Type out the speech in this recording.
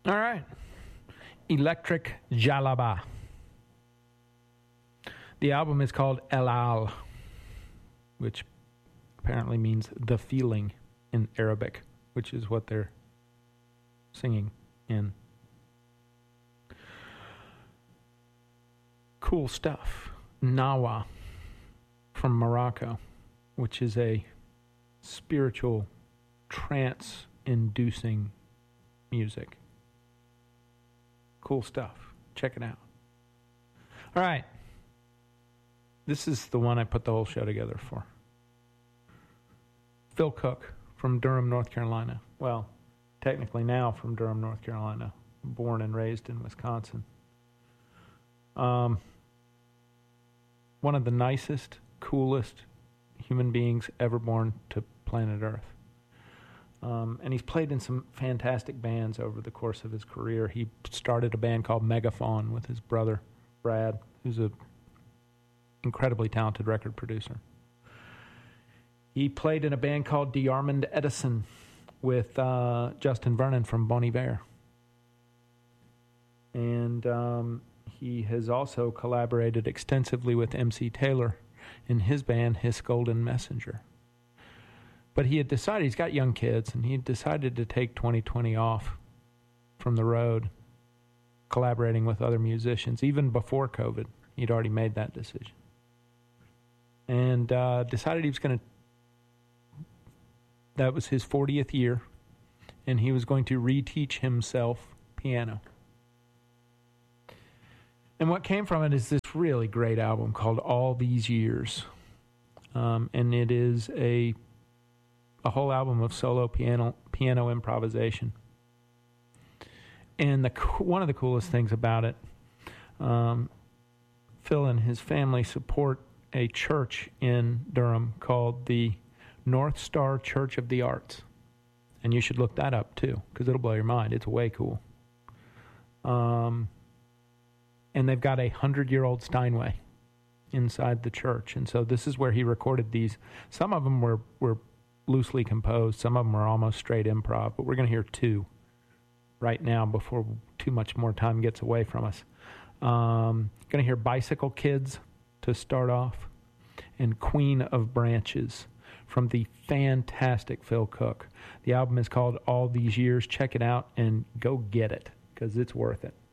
All right. Electric Jalaba. The album is called El Al, which apparently means the feeling in Arabic, which is what they're singing in. Cool stuff. Nawa from Morocco, which is a spiritual, trance-inducing music. Cool stuff. Check it out. All right. This is the one I put the whole show together for. Phil Cook from Durham, North Carolina. Well, technically now from Durham, North Carolina. Born and raised in Wisconsin. One of the nicest, coolest human beings ever born to planet Earth. And he's played in some fantastic bands over the course of his career. He started a band called Megafaun with his brother, Brad, who's an incredibly talented record producer. He played in a band called DeArmond Edison with Justin Vernon from Bon Iver. And he has also collaborated extensively with MC Taylor in his band, His Golden Messenger. But he had decided, he's got young kids, and he had decided to take 2020 off from the road, collaborating with other musicians. Even before COVID, he'd already made that decision. And decided he was going to, that was his 40th year, and he was going to reteach himself piano. And what came from it is this really great album called All These Years. And it is a whole album of solo piano improvisation. And one of the coolest things about it, Phil and his family support a church in Durham called the North Star Church of the Arts. And you should look that up too, because it'll blow your mind. It's way cool. And they've got a 100-year-old Steinway inside the church. And so this is where he recorded these. Some of them were loosely composed. Some of them are almost straight improv, but we're going to hear two right now before too much more time gets away from us. Going to hear Bicycle Kids to start off, and Queen of Branches from the fantastic Phil Cook. The album is called All These Years. Check it out and go get it, because it's worth it.